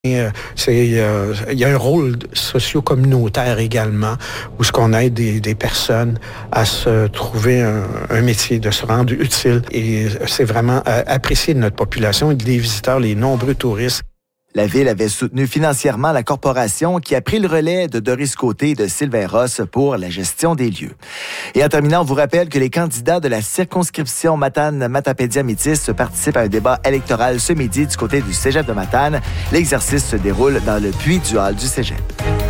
Il y a un rôle socio-communautaire également, où ce qu'on aide des personnes à se trouver un métier, de se rendre utile. Et c'est vraiment apprécié de notre population et des visiteurs, les nombreux touristes. La Ville avait soutenu financièrement la corporation qui a pris le relais de Doris Côté et de Sylvain Ross pour la gestion des lieux. Et en terminant, on vous rappelle que les candidats de la circonscription Matane-Matapédia-Métis participent à un débat électoral ce midi du côté du Cégep de Matane. L'exercice se déroule dans le puits du hall du Cégep.